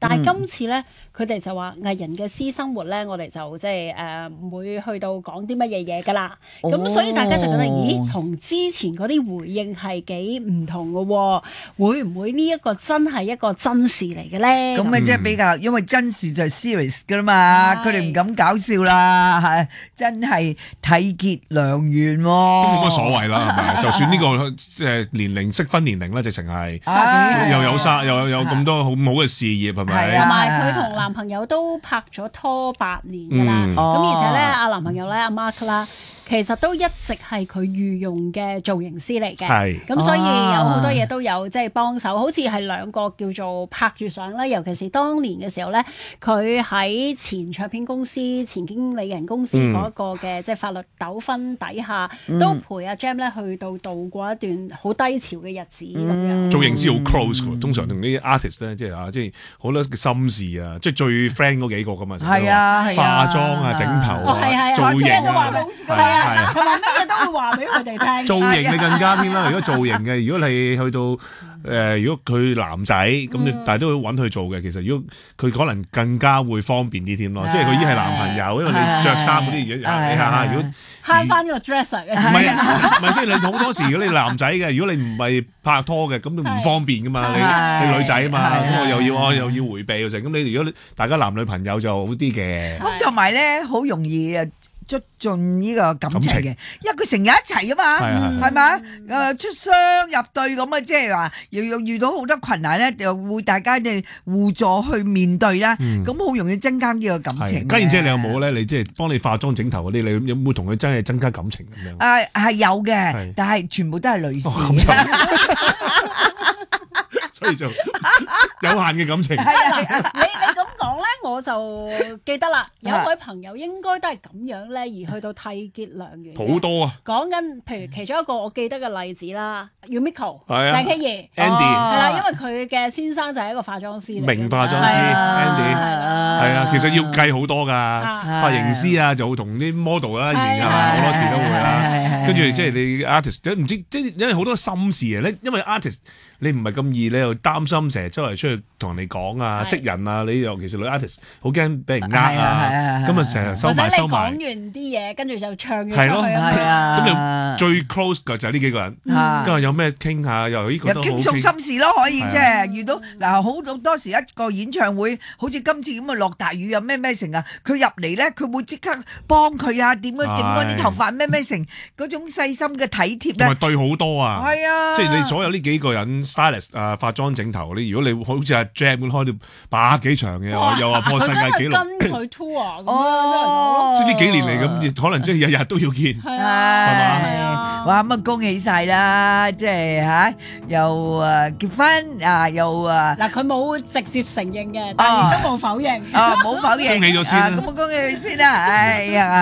但係今次咧，佢哋就話藝人嘅私生活咧，我哋就即係唔會去到講啲乜嘢嘢㗎啦。咁所以大家就覺得，咦，同之前嗰啲回應係幾唔同嘅喎？會唔會呢一個真係一個真事嚟嘅咧？ 咁咪即係比較，因為真事就係 serious 㗎啦嘛，佢哋唔敢搞笑啦，係真係體結良緣喎。 都冇乜所謂啦，係咪？就算呢個年齡適婚年齡咧，直情係又有咁多好嘅事業，係咪？ 同埋佢同男朋友都拍咗拖8年㗎啦。咁而且咧，阿男朋友咧，阿 Mark 啦。其實都一直係佢御用嘅造型師嚟嘅，咁所以有好多嘢都有即係幫手，好似係兩個叫做拍住相啦。尤其是當年嘅時候咧，佢喺前唱片公司、前經理人公司嗰個嘅即係法律糾紛底下，都陪阿 Gem 咧去到度過一段好低潮嘅日子咁樣。 造型師好 close 喎，通常同啲 artist 咧，即係好多嘅心事啊，即係最 friend 嗰幾個㗎嘛。 係啊， 化妝啊、整頭啊、造型啊。 同埋乜嘢都會話俾佢哋聽。 造型你更加添啦，如果造型嘅，如果你去到如果佢男仔咁，你但係都會揾佢做嘅。其實如果佢可能更加會方便啲添咯，即係佢已經係男朋友，因為你着衫嗰啲嘢，你下下如果慳翻個 dresser 嘅。 唔係即係你好多時，如果你男仔嘅，如果你唔係拍拖嘅，咁都唔方便噶嘛。你女仔啊嘛，咁我又要迴避成。咁你如果大家男女朋友就好啲嘅。 咁同埋咧，好容易促進呢個感情嘅，因為佢成日一齊啊嘛，係嘛？出雙入對咁啊，即係話又遇到好多困難咧，就會大家哋互助去面對啦。咁好容易增加呢個感情。 家燕姐，你有冇咧？你即係幫你化妝整頭嗰啲，你有冇同佢真係增加感情咁樣？ 係有嘅，但係全部都係女士。 所以就有限嘅感情。 你咁講咧，我就記得啦。有一位朋友應該都係咁樣咧，而去到締結良緣。 好多啊！ 講緊譬如其中一個我記得嘅例子啦，Yumiko 鄭希怡 Andy 係啦，因為佢嘅先生就係一個化妝師嚟嘅， 名化妝師 Andy 係啊，其實要計好多㗎，髮型師啊，就同啲 model 啦，而家好多時都會啦。跟住即係你 artist 唔知即係因為好多心事啊，因為 artist 你唔係咁易，你又擔心成日周圍出去同人哋講啊，識人啊，你尤其是女 artist 好驚俾人呃啊，咁啊成日收埋。 或者你講完啲嘢，跟住就唱咗出去啊。咁你最 close 嘅就係呢幾個人，跟住有咩傾下，又呢個都好傾。 傾訴心事咯，可以即係遇到嗱好多時一個演唱會，好似今次咁啊落大雨又咩成啊，佢入嚟咧佢會即刻幫佢啊，點樣整嗰啲頭髮咩成嗰種細心嘅體貼咧。 同埋對好多啊， 係啊， 即係你所有呢幾個人 stylist 啊化妝整頭嗰啲，如果你好似阿 Jam 咁開到100幾場嘅，又話破世界紀錄。 跟佢 tour 咁即係呢幾年嚟咁，可能即係日日都要見，係嘛？哇咁啊恭喜晒啦！即係嚇又結婚又嗱佢冇直接承認嘅，但係亦都冇否認。 冇否認。 恭喜咗先啦！ 咁啊恭喜佢先啦！哎呀〜